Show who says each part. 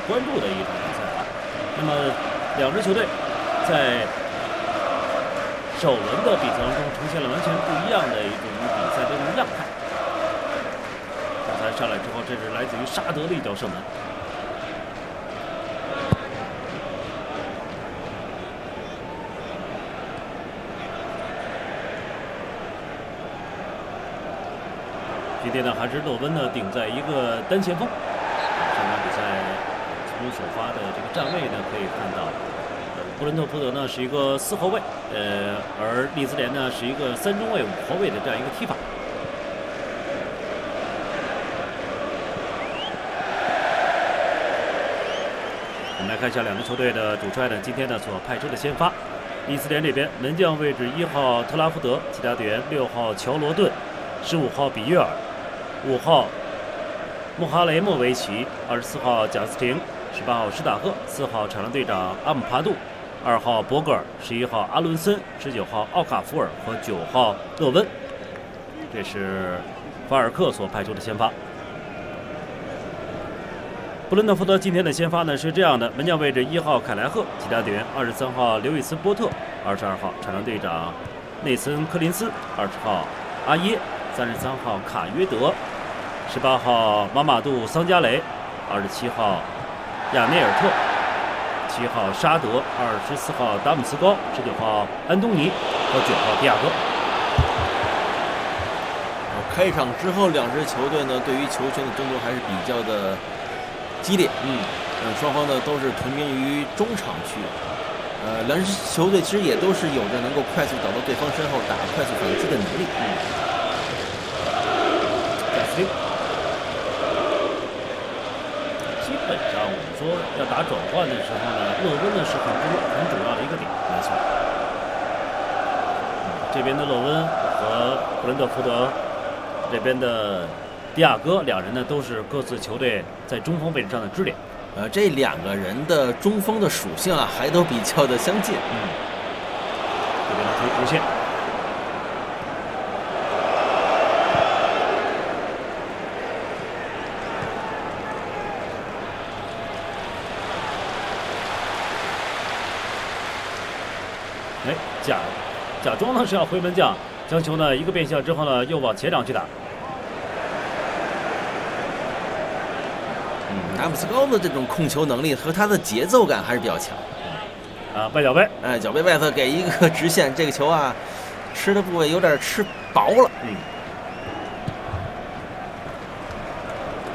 Speaker 1: 关注的一场比赛啊。那么两支球队在首轮的比赛当中呈现了完全不一样的一种比赛的样态。刚才上来之后，这是来自于沙德的一脚射门。今天呢，还是勒温呢顶在一个单前锋。上场比赛从首发的这个站位呢，可以看到，布伦特福德呢是一个4后卫，而利兹联呢是一个3中卫5后卫的这样一个踢法。我们来看一下两支球队的主帅呢今天呢所派出的先发。利兹联这边门将位置1号特拉福德，其他队员6号乔罗顿，15号比约尔，5号穆哈雷莫维奇，24号贾斯廷，18号施塔赫，4号场上队长阿姆帕杜，2号博格尔，11号阿伦森，19号奥卡福尔和9号勒温。这是法尔克所派出的先发。布伦特福德今天的先发呢是这样的：门将位置1号凯莱赫，其他队员23号刘易斯波特，22号场上队长内森科林斯，20号阿耶，33号卡约德，18号马马杜桑加雷，27号亚内尔特，7号沙德，24号达姆斯高，19号安东尼和9号迪亚哥。
Speaker 2: 开场之后，两支球队呢对于球权的争夺还是比较的激烈。双方呢都是屯兵于中场区。两支球队其实也都是有着能够快速找到对方身后打快速反击的能力。
Speaker 1: 基本上我们说要打转换的时候呢，勒温呢是很主要的一个点，没错。这边的勒温和布伦特福德这边的迪亚哥两人呢都是各自球队在中锋位置上的支点。
Speaker 2: 这两个人的中锋的属性啊，还都比较的相近。
Speaker 1: 这边的推弧线。假装呢是要回门将，将球呢一个变向之后呢，又往前场去打。
Speaker 2: 达姆斯高的这种控球能力和他的节奏感还是比较强。
Speaker 1: 外脚背，
Speaker 2: 脚背外侧给一个直线，这个球啊，吃的部位有点吃薄了。